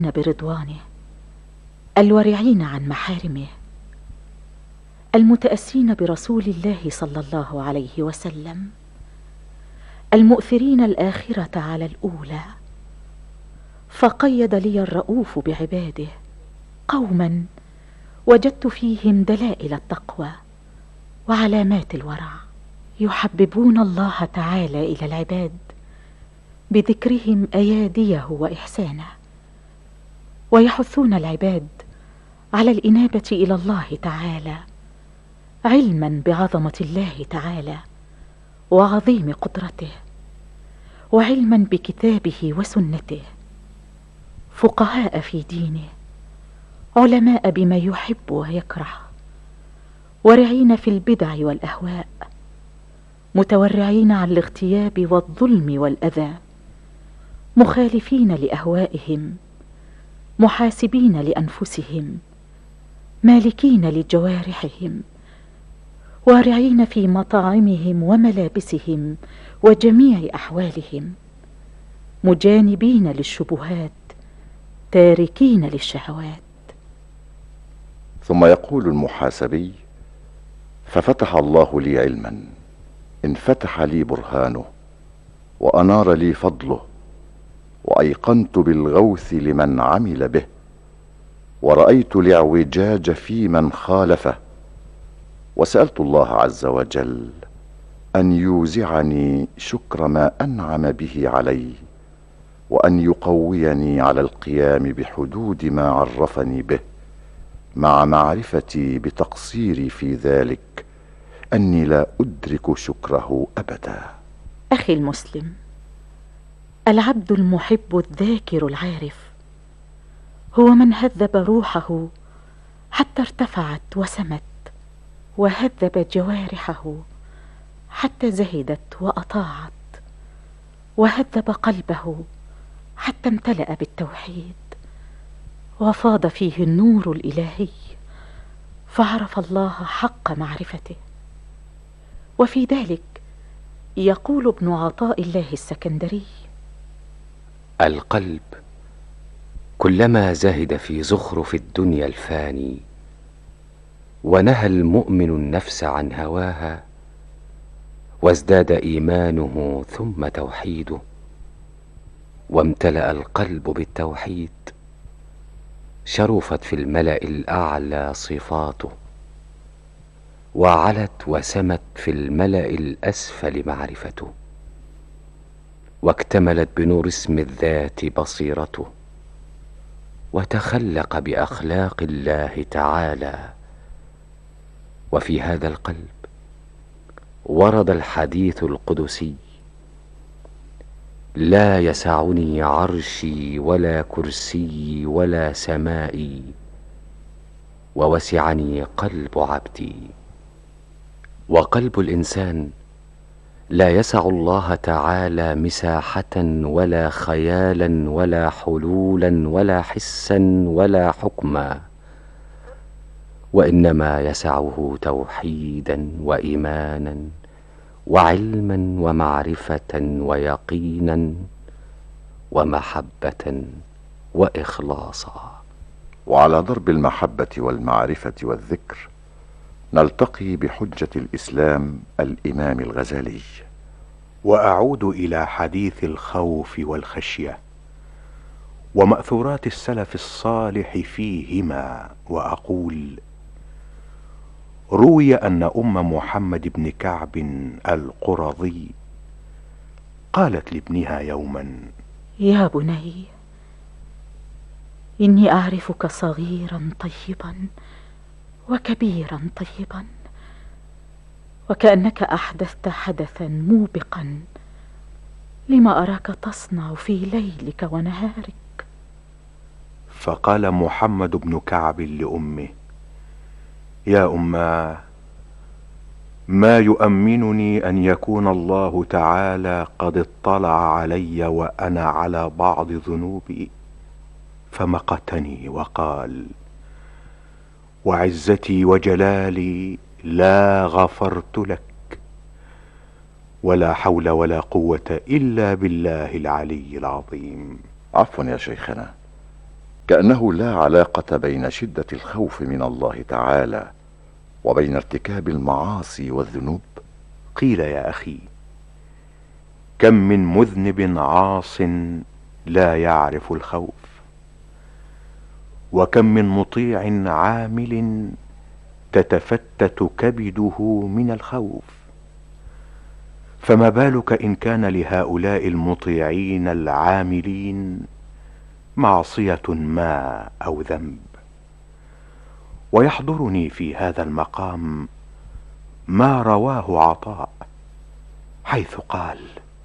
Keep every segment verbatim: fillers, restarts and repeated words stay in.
برضوانه، الورعين عن محارمه، المتأسين برسول الله صلى الله عليه وسلم، المؤثرين الآخرة على الأولى. فقيد لي الرؤوف بعباده قوما وجدت فيهم دلائل التقوى وعلامات الورع، يحببون الله تعالى إلى العباد بذكرهم أياديه وإحسانه، ويحثون العباد على الإنابة إلى الله تعالى علما بعظمة الله تعالى وعظيم قدرته، وعلما بكتابه وسنته، فقهاء في دينه، علماء بما يحب ويكره، ورعين في البدع والأهواء، متورعين عن الاغتياب والظلم والأذى، مخالفين لأهوائهم، محاسبين لأنفسهم، مالكين لجوارحهم، وارعين في مطاعمهم وملابسهم وجميع أحوالهم، مجانبين للشبهات، تاركين للشهوات. ثم يقول المحاسبي: ففتح الله لي علما، انفتح لي برهانه، وأنار لي فضله، وأيقنت بالغوث لمن عمل به، ورأيت الاعوجاج في من خالفه، وسألت الله عز وجل أن يوزعني شكر ما أنعم به علي، وأن يقويني على القيام بحدود ما عرفني به، مع معرفتي بتقصيري في ذلك أني لا أدرك شكره أبدا. أخي المسلم، العبد المحب الذاكر العارف هو من هذب روحه حتى ارتفعت وسمت، وهذب جوارحه حتى زهدت وأطاعت، وهذب قلبه حتى امتلأ بالتوحيد، وفاض فيه النور الإلهي، فعرف الله حق معرفته. وفي ذلك يقول ابن عطاء الله السكندري: القلب كلما زهد في زخرف الدنيا الفاني، ونهى المؤمن النفس عن هواها، وازداد إيمانه ثم توحيده، وامتلأ القلب بالتوحيد، شرفت في الملأ الأعلى صفاته، وعلت وسمت في الملأ الأسفل معرفته، واكتملت بنور اسم الذات بصيرته، وتخلق بأخلاق الله تعالى. وفي هذا القلب ورد الحديث القدسي: لا يسعني عرشي ولا كرسي ولا سمائي، ووسعني قلب عبدي. وقلب الإنسان لا يسع الله تعالى مساحة ولا خيالا ولا حلولا ولا حسا ولا حكما، وإنما يسعه توحيدا وإيمانا وعلما ومعرفة ويقينا ومحبة وإخلاصا. وعلى ضرب المحبة والمعرفة والذكر نلتقي بحجة الإسلام الإمام الغزالي. وأعود إلى حديث الخوف والخشية ومأثورات السلف الصالح فيهما، وأقول: روي أن أم محمد بن كعب القرظي قالت لابنها يوما: يا بني، إني أعرفك صغيرا طيبا وكبيرا طيبا، وكأنك أحدثت حدثا موبقا لما أراك تصنع في ليلك ونهارك. فقال محمد بن كعب لأمه: يا أماه، ما يؤمنني أن يكون الله تعالى قد اطلع علي وأنا على بعض ذنوبي فمقتني وقال: وعزتي وجلالي لا غفرت لك، ولا حول ولا قوة إلا بالله العلي العظيم. عفوا يا شيخنا، كأنه لا علاقة بين شدة الخوف من الله تعالى وبين ارتكاب المعاصي والذنوب. قيل يا أخي: كم من مذنب عاص لا يعرف الخوف، وكم من مطيع عامل تتفتت كبده من الخوف، فما بالك إن كان لهؤلاء المطيعين العاملين معصية ما أو ذنب. ويحضرني في هذا المقام ما رواه عطاء، حيث قال: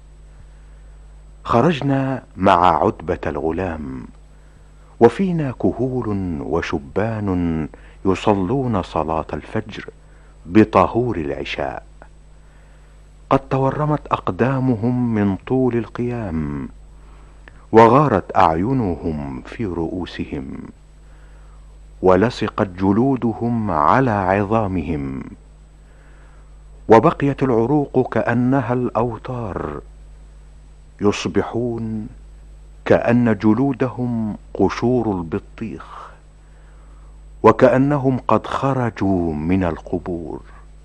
خرجنا مع عتبة الغلام وفينا كهول وشبان يصلون صلاة الفجر بطهور العشاء، قد تورمت أقدامهم من طول القيام، وغارت أعينهم في رؤوسهم، ولصقت جلودهم على عظامهم، وبقيت العروق كأنها الأوتار، يصبحون كأن جلودهم قشور البطيخ، وكأنهم قد خرجوا من القبور.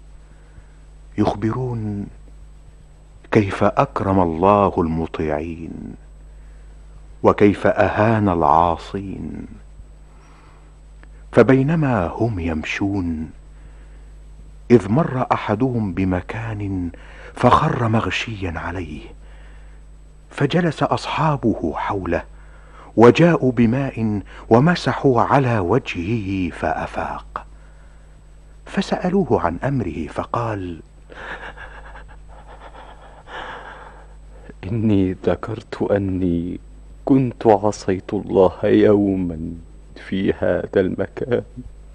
يخبرون كيف أكرم الله المطيعين وكيف أهان العاصين. فبينما هم يمشون إذ مر أحدهم بمكان فخر مغشيا عليه، فجلس أصحابه حوله وجاءوا بماء ومسحوا على وجهه فأفاق، فسألوه عن أمره فقال: إني ذكرت أني كنت عصيت الله يوما في هذا المكان،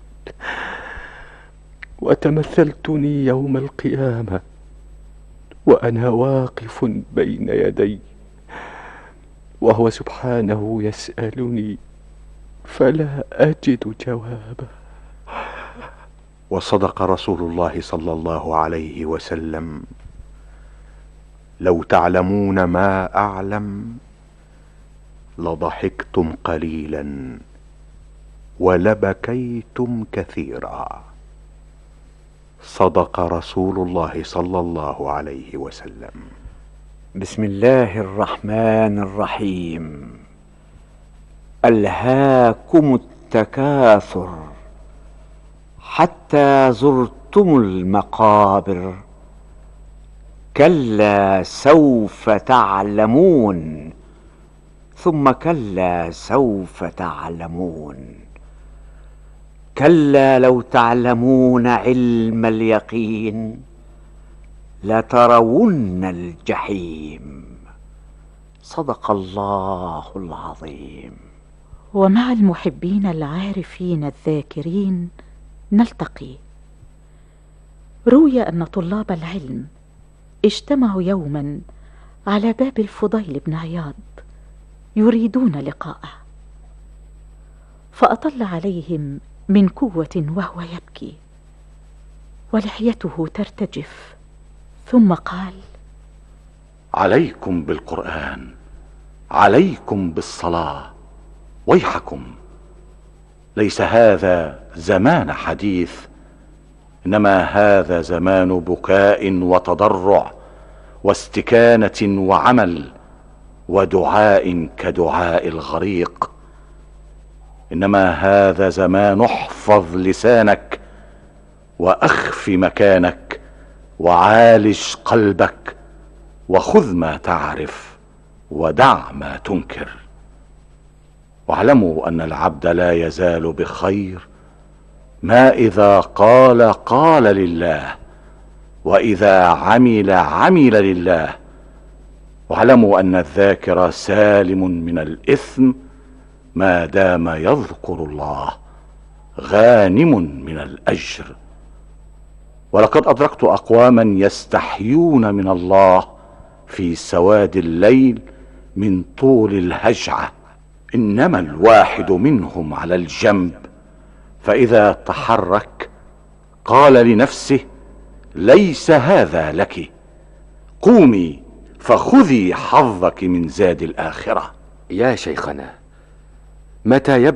وتمثلتني يوم القيامة وأنا واقف بين يدي، وهو سبحانه يسألني فلا أجد جوابا. وصدق رسول الله صلى الله عليه وسلم: لو تعلمون ما أعلم لضحكتم قليلا ولبكيتم كثيرا. صدق رسول الله صلى الله عليه وسلم. بسم الله الرحمن الرحيم. ألهاكم التكاثر حتى زرتم المقابر، كلا سوف تعلمون ثم كلا سوف تعلمون، كلا لو تعلمون علم اليقين لترون الجحيم. صدق الله العظيم. ومع المحبين العارفين الذاكرين نلتقي. روي أن طلاب العلم اجتمعوا يوما على باب الفضيل بن عياض يريدون لقاءه، فأطل عليهم من قوة وهو يبكي ولحيته ترتجف، ثم قال: عليكم بالقرآن، عليكم بالصلاة، ويحكم، ليس هذا زمان حديث، إنما هذا زمان بكاء وتضرع واستكانة وعمل ودعاء كدعاء الغريق. إنما هذا زمان احفظ لسانك وأخف مكانك وعالج قلبك وخذ ما تعرف ودع ما تنكر. واعلموا أن العبد لا يزال بخير ما إذا قال قال لله، وإذا عمل عمل لله. واعلموا أن الذاكر سالم من الإثم ما دام يذكر الله، غانم من الأجر. ولقد أدركت أقواما يستحيون من الله في سواد الليل من طول الهجعة، إنما الواحد منهم على الجنب، فإذا تحرك قال لنفسه: ليس هذا لك، قومي فخذي حظك من زاد الآخرة. يا شيخنا، متى يبدأ